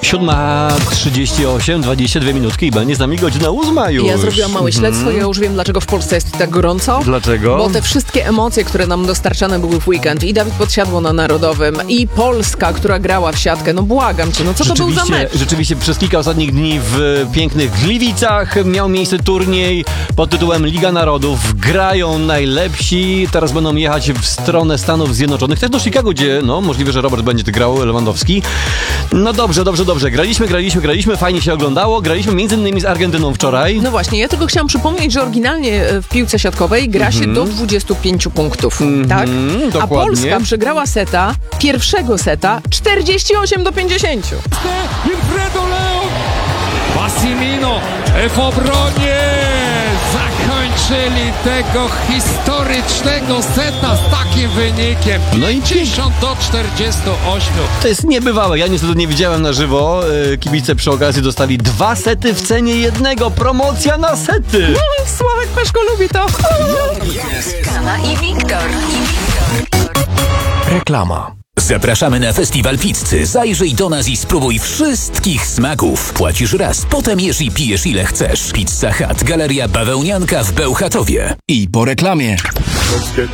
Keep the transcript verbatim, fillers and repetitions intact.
siódma trzydzieści osiem, dwadzieścia dwie minutki i będzie z nami godzina ósma już. Ja zrobiłam małe śledztwo, ja już wiem, dlaczego w Polsce jest tak gorąco. Dlaczego? Bo te wszystkie emocje, które nam dostarczane były w weekend, i Dawid Podsiadło na Narodowym, i Polska, która grała w siatkę, no błagam cię, no co to był za mecz? Rzeczywiście przez kilka ostatnich dni w pięknych Gliwicach miał miejsce turniej pod tytułem Liga Narodów. Grają najlepsi, teraz będą jechać w stronę Stanów Zjednoczonych, też do Chicago, gdzie no możliwe, że Robert będzie grał, Lewandowski. No dobrze, dobrze, dobrze. Graliśmy, graliśmy, graliśmy, fajnie się oglądało. Graliśmy między innymi z Argentyną wczoraj. No właśnie, ja tylko chciałam przypomnieć, że oryginalnie w piłce siatkowej gra się mm-hmm. do dwudziestu pięciu punktów, mm-hmm, tak? Dokładnie. A Polska przegrała seta, pierwszego seta, czterdzieści osiem do pięćdziesięciu. Wilfredo Leon! Massimino w obronie! Zakończyli tego historycznego seta z takim wynikiem. No i pięćdziesiąt do czterdziestu ośmiu. To jest niebywałe. Ja niestety nie widziałem na żywo. Kibice przy okazji dostali dwa sety w cenie jednego. Promocja na sety. Mm, Sławek Peszko lubi to. Kama i Wiktor. Reklama. Zapraszamy na festiwal pizzy. Zajrzyj do nas i spróbuj wszystkich smaków. Płacisz raz, potem jesz i pijesz ile chcesz. Pizza Hut, Galeria Bawełnianka w Bełchatowie. I po reklamie.